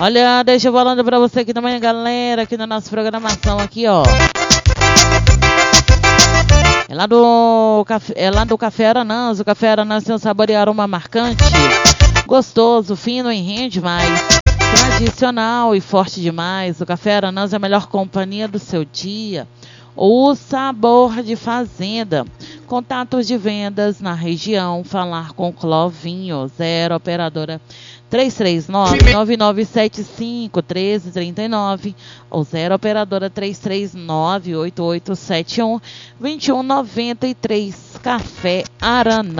Olha, deixa eu falando pra você aqui também, galera, aqui na nossa programação aqui, ó. É lá do Café Aranãs. O Café Aranãs tem um sabor e aroma marcante, gostoso, fino e rende mais. Tradicional e forte demais. O Café Aranãs é a melhor companhia do seu dia. O sabor de fazenda. Contatos de vendas na região. Falar com Clovinho. 0 operadora 339-9975-1339 ou 0 operadora 339-8871-2193. Café Aranã.